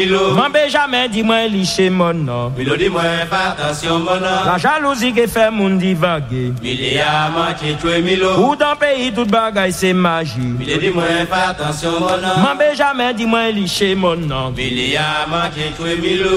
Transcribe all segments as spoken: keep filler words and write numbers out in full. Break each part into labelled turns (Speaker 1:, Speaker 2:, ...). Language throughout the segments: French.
Speaker 1: M'en jamais dis-moi liché mon nom.
Speaker 2: Milo dis-moi pas attention mon nom.
Speaker 1: La jalousie qui fait mon divaguer.
Speaker 2: Mili a manqué tuer Milo.
Speaker 1: Ou dans pays tout bagaille c'est magie.
Speaker 2: Milo dis-moi pas attention mon nom.
Speaker 1: M'en jamais dis-moi liché mon nom.
Speaker 2: Mili a manqué tuer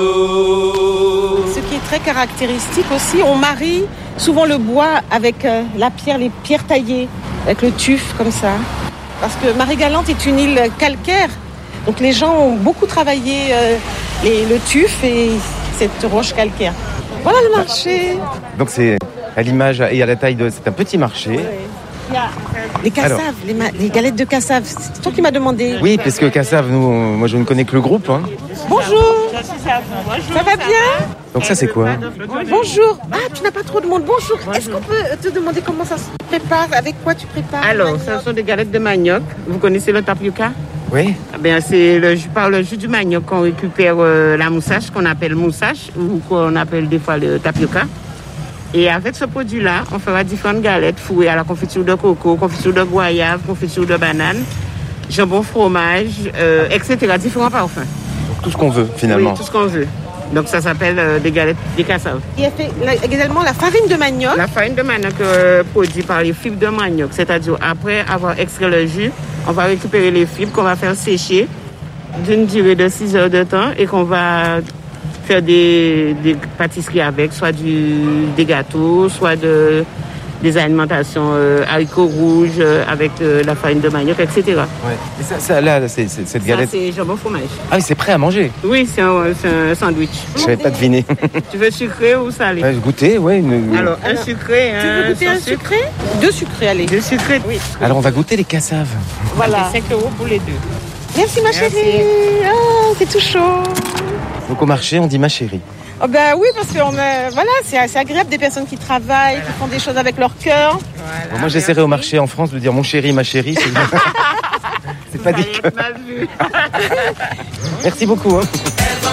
Speaker 2: Milo.
Speaker 3: Ce qui est très caractéristique aussi, on marie souvent le bois avec euh, la pierre, les pierres taillées, avec le tuf comme ça. Parce que Marie-Galante est une île calcaire. Donc les gens ont beaucoup travaillé euh, les, le tuf et cette roche calcaire. Voilà le marché.
Speaker 4: Donc c'est à l'image et à la taille de... C'est un petit marché.
Speaker 3: Ouais. Il y a les cassaves, les, ma- les galettes de cassaves. C'est toi qui m'as demandé.
Speaker 4: Oui, parce que Cassave, nous, on- moi je ne connais que le groupe. Hein.
Speaker 3: Bonjour. Ça va bien?
Speaker 4: Donc ça c'est quoi?
Speaker 3: Bonjour. Ah, tu n'as pas trop de monde. Bonjour. Est-ce qu'on peut te demander comment ça se prépare? Avec quoi tu prépares?
Speaker 5: Alors, ce sont des galettes de manioc. Vous connaissez le tapioca?
Speaker 4: Oui.
Speaker 5: Eh bien, c'est le, jus- par le jus du manioc qu'on récupère euh, la moussage, qu'on appelle moussage, ou qu'on appelle des fois le tapioca. Et avec ce produit-là, on fera différentes galettes fourrées à la confiture de coco, confiture de goyave, confiture de banane, jambon fromage, euh, et cetera. Différents parfums.
Speaker 4: Donc, tout ce qu'on veut finalement.
Speaker 5: Oui, tout ce qu'on veut. Donc ça s'appelle euh, des galettes, des cassaves.
Speaker 3: Il y a fait la- également la farine de manioc.
Speaker 5: La farine de manioc euh, produite par les fibres de manioc, c'est-à-dire après avoir extrait le jus, on va récupérer les fibres qu'on va faire sécher d'une durée de six heures de temps et qu'on va faire des, des pâtisseries avec, soit du, des gâteaux, soit de, des alimentations euh, haricots rouges euh, avec euh, la farine de manioc, et cetera.
Speaker 4: Ouais. Et ça, ça là, c'est, c'est- cette
Speaker 5: Ça,
Speaker 4: galette.
Speaker 5: c'est jambon fromage.
Speaker 4: Ah oui, c'est prêt à manger.
Speaker 5: Oui, c'est un, c'est un sandwich.
Speaker 4: Je savais pas deviner.
Speaker 5: Tu veux sucré ou salé?
Speaker 4: Ouais, goûter, ouais. Une...
Speaker 5: Alors, un sucré,
Speaker 3: Tu veux
Speaker 5: un
Speaker 3: goûter un
Speaker 5: sans sucre.
Speaker 3: sucré? Deux sucrés, allez.
Speaker 5: Deux sucrés, oui.
Speaker 4: Alors on va goûter les cassaves.
Speaker 3: Voilà.
Speaker 5: cinq euros pour les deux.
Speaker 3: Merci ma
Speaker 5: Merci.
Speaker 3: chérie. Oh, c'est tout chaud.
Speaker 4: Donc au marché, on dit ma chérie.
Speaker 3: Oh ben oui, parce que on a- voilà, c'est c'est agréable des personnes qui travaillent, qui font des choses avec leur cœur.
Speaker 5: Voilà,
Speaker 4: Bon, moi j'essaierai au marché en France de dire mon chéri, ma chérie. C'est, c'est pas
Speaker 5: Vous allez
Speaker 4: dit.
Speaker 5: être mal vu.
Speaker 4: Merci beaucoup. Hein.